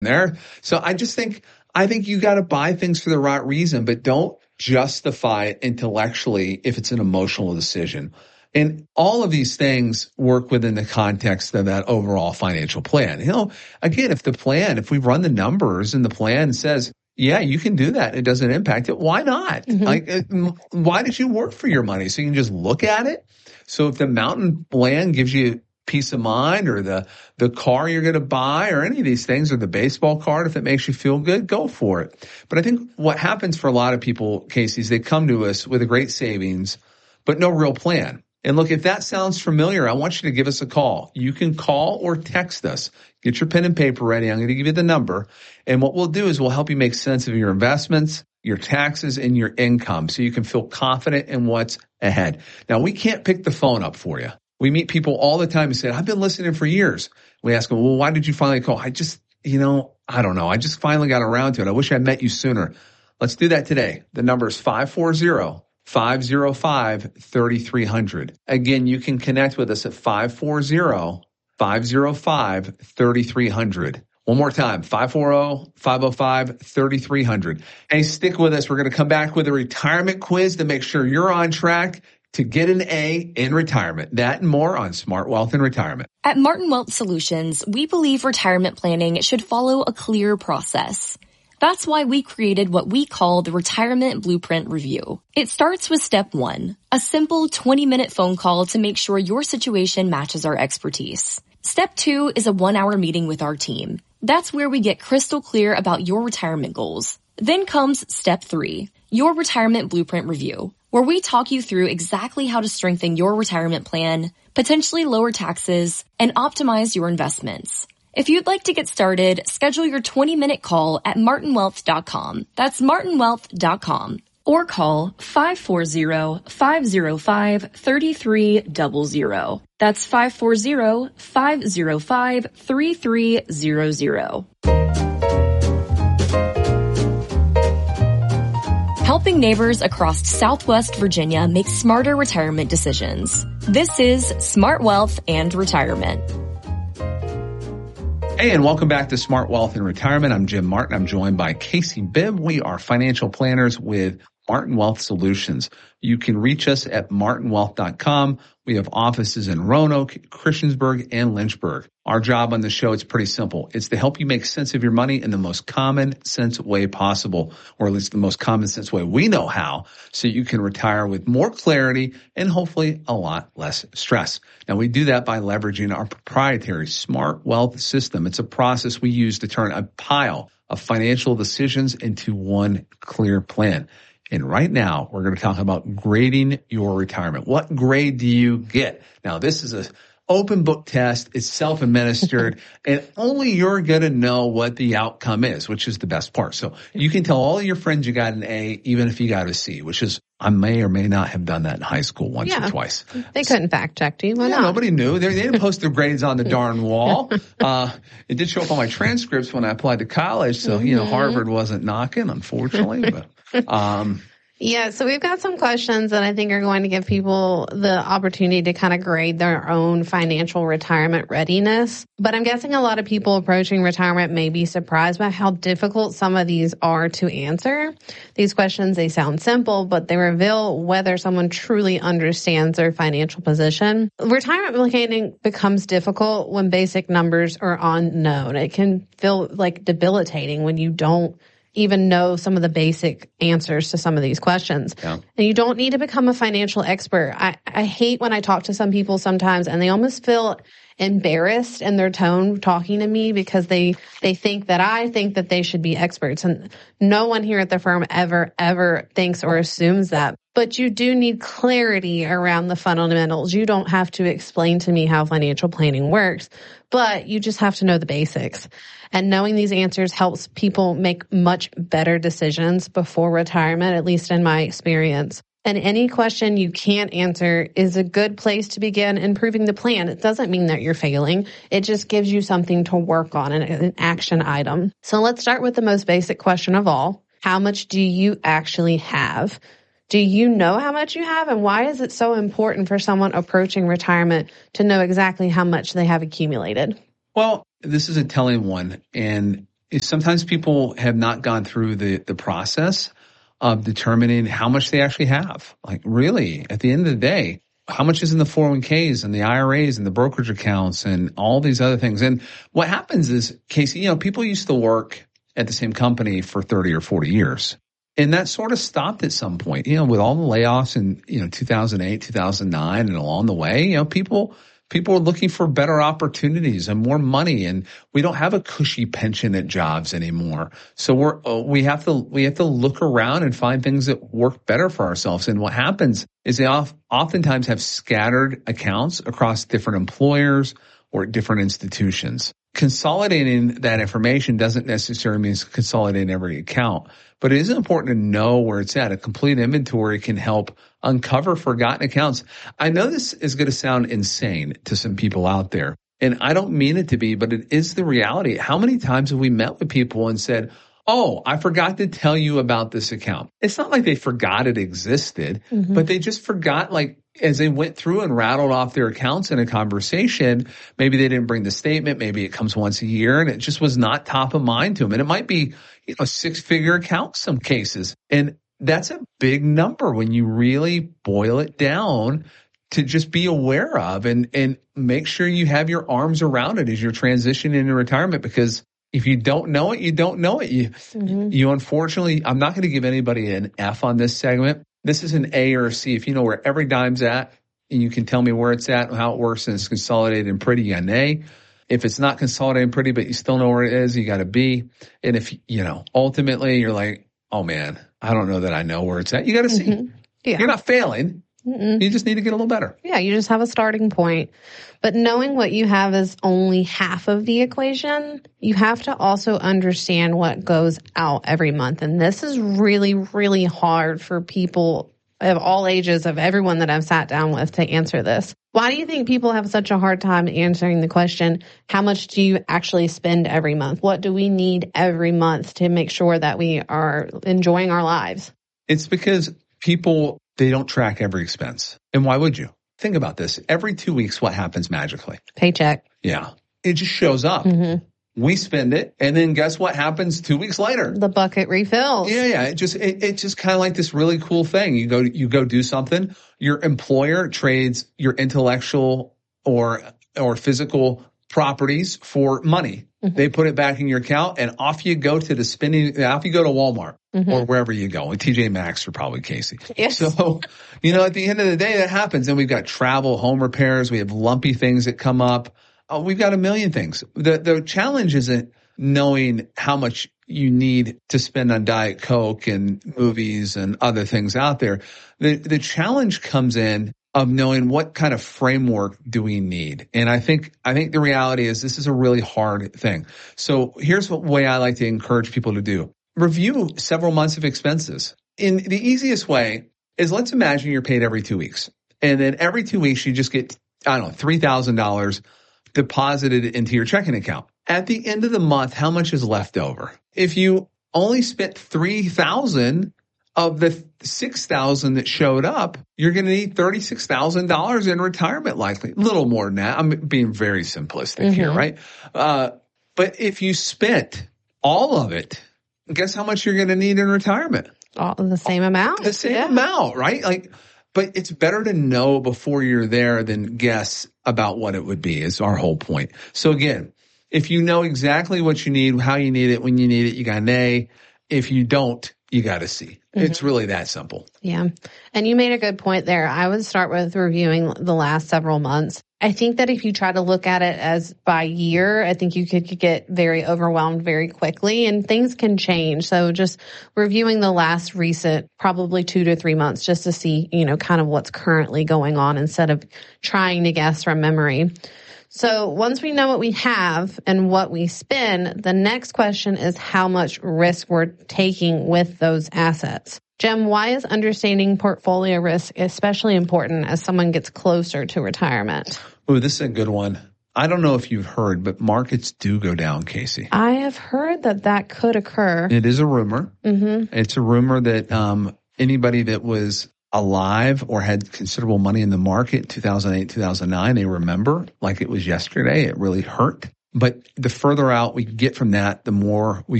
there. So I think you got to buy things for the right reason, but don't justify it intellectually if it's an emotional decision. And all of these things work within the context of that overall financial plan. Again, if we run the numbers and the plan says, yeah, you can do that, it doesn't impact it, why not? Why did you work for your money? So you can just look at it. So if the mountain plan gives you peace of mind, or the car you're going to buy, or any of these things, or the baseball card, if it makes you feel good, go for it. But I think what happens for a lot of people, Casey, is they come to us with a great savings, but no real plan. And look, if that sounds familiar, I want you to give us a call. You can call or text us. Get your pen and paper ready. I'm going to give you the number. And what we'll do is we'll help you make sense of your investments, your taxes, and your income, so you can feel confident in what's ahead. Now, we can't pick the phone up for you. We meet people all the time who say, I've been listening for years. We ask them, well, why did you finally call? I don't know. I just finally got around to it. I wish I met you sooner. Let's do that today. The number is 540-505-3300. Again, you can connect with us at 540-505-3300. One more time, 540-505-3300. Hey, stick with us. We're going to come back with a retirement quiz to make sure you're on track to get an A in retirement. That and more on Smart Wealth and Retirement. At Martin Wealth Solutions, we believe retirement planning should follow a clear process. That's why we created what we call the Retirement Blueprint Review. It starts with step 1, a simple 20-minute phone call to make sure your situation matches our expertise. Step 2 is a 1-hour meeting with our team. That's where we get crystal clear about your retirement goals. Then comes step 3, your Retirement Blueprint Review, where we talk you through exactly how to strengthen your retirement plan, potentially lower taxes, and optimize your investments. If you'd like to get started, schedule your 20-minute call at martinwealth.com. That's martinwealth.com. Or call 540-505-3300. That's 540-505-3300. Helping neighbors across Southwest Virginia make smarter retirement decisions. This is Smart Wealth and Retirement. Hey, and welcome back to Smart Wealth and Retirement. I'm Jim Martin. I'm joined by Casey Bibb. We are financial planners with Martin Wealth Solutions. You can reach us at martinwealth.com. We have offices in Roanoke, Christiansburg, and Lynchburg. Our job on the show is pretty simple. It's to help you make sense of your money in the most common sense way possible, or at least the most common sense way we know how, so you can retire with more clarity and hopefully a lot less stress. Now, we do that by leveraging our proprietary Smart Wealth system. It's a process we use to turn a pile of financial decisions into one clear plan. And right now, we're going to talk about grading your retirement. What grade do you get? Now, this is an open book test. It's self-administered, and only you're going to know what the outcome is, which is the best part. So you can tell all of your friends you got an A, even if you got a C, which is, I may or may not have done that in high school once or twice. They couldn't fact check you. Why not? Nobody knew. They didn't post their grades on the darn wall. It did show up on my transcripts when I applied to college. So, Harvard wasn't knocking, unfortunately, but, so we've got some questions that I think are going to give people the opportunity to kind of grade their own financial retirement readiness. But I'm guessing a lot of people approaching retirement may be surprised by how difficult some of these are to answer. These questions, they sound simple, but they reveal whether someone truly understands their financial position. Retirement planning becomes difficult when basic numbers are unknown. It can feel like debilitating when you don't even know some of the basic answers to some of these questions. Yeah. And you don't need to become a financial expert. I hate when I talk to some people sometimes and they almost feel embarrassed in their tone talking to me because they think that I think that they should be experts. And no one here at the firm ever thinks or assumes that. But you do need clarity around the fundamentals. You don't have to explain to me how financial planning works, but you just have to know the basics. And knowing these answers helps people make much better decisions before retirement, at least in my experience. And any question you can't answer is a good place to begin improving the plan. It doesn't mean that you're failing. It just gives you something to work on, an action item. So let's start with the most basic question of all. How much do you actually have? Do you know how much you have? And why is it so important for someone approaching retirement to know exactly how much they have accumulated? Well, this is a telling one, and sometimes people have not gone through the process of determining how much they actually have. Like really, at the end of the day, how much is in the 401ks and the IRAs and the brokerage accounts and all these other things. And what happens is, Casey, people used to work at the same company for 30 or 40 years. And that sort of stopped at some point, with all the layoffs in, 2008, 2009 and along the way, people are looking for better opportunities and more money, and we don't have a cushy pension at jobs anymore. So we have to look around and find things that work better for ourselves. And what happens is they oftentimes have scattered accounts across different employers or different institutions. Consolidating that information doesn't necessarily mean consolidating every account, but it is important to know where it's at. A complete inventory can help uncover forgotten accounts. I know this is going to sound insane to some people out there, and I don't mean it to be, but it is the reality. How many times have we met with people and said, oh, I forgot to tell you about this account? It's not like they forgot it existed, but they just forgot, as they went through and rattled off their accounts in a conversation, maybe they didn't bring the statement, maybe it comes once a year, and it just was not top of mind to them. And it might be, a 6-figure account some cases. And that's a big number when you really boil it down to just be aware of and make sure you have your arms around it as you're transitioning into retirement, because if you don't know it, you don't know it. You unfortunately, I'm not going to give anybody an F on this segment. This is an A or a C. If you know where every dime's at and you can tell me where it's at and how it works and it's consolidated and pretty, you got an A. If it's not consolidated and pretty, but you still know where it is, you got a B. And if, ultimately you're like, oh man, I don't know that I know where it's at, you got a C. Yeah. You're not failing. You just need to get a little better. Yeah, you just have a starting point. But knowing what you have is only half of the equation. You have to also understand what goes out every month. And this is really, really hard for people of all ages, of everyone that I've sat down with, to answer this. Why do you think people have such a hard time answering the question, how much do you actually spend every month? What do we need every month to make sure that we are enjoying our lives? It's because people, they don't track every expense. And why would you? Think about this. Every 2 weeks, what happens magically? Paycheck. Yeah. It just shows up. We spend it, and then guess what happens 2 weeks later? The bucket refills. Yeah. It just kind of like this really cool thing. You go do something. Your employer trades your intellectual or physical properties for money. They put it back in your account, and off you go to off you go to Walmart or wherever you go. And TJ Maxx or probably Casey. Yes. So, at the end of the day, that happens. And we've got travel, home repairs. We have lumpy things that come up. We've got a million things. The challenge isn't knowing how much you need to spend on Diet Coke and movies and other things out there. The challenge comes in of knowing what kind of framework do we need. And I think the reality is this is a really hard thing. So here's what way I like to encourage people to do. Review several months of expenses. In the easiest way is, let's imagine you're paid every 2 weeks. And then every 2 weeks you just get, $3,000 deposited into your checking account. At the end of the month, how much is left over? If you only spent $3,000 of the $6,000 that showed up, you're going to need $36,000 in retirement, likely. A little more than that. I'm being very simplistic here, right? But if you spent all of it, guess how much you're going to need in retirement? The same amount. The same amount, right? But it's better to know before you're there than guess about what it would be, is our whole point. So again, if you know exactly what you need, how you need it, when you need it, you got an A. If you don't, you got a C. It's really that simple. Yeah. And you made a good point there. I would start with reviewing the last several months. I think that if you try to look at it as by year, I think you could get very overwhelmed very quickly, and things can change. So just reviewing the last recent, probably 2 to 3 months, just to see, kind of what's currently going on instead of trying to guess from memory. So once we know what we have and what we spend, the next question is how much risk we're taking with those assets. Jem, why is understanding portfolio risk especially important as someone gets closer to retirement? Oh, this is a good one. I don't know if you've heard, but markets do go down, Casey. I have heard that could occur. It is a rumor. It's a rumor that anybody that was alive or had considerable money in the market in 2008, 2009, they remember like it was yesterday. It really hurt. But the further out we get from that, the more we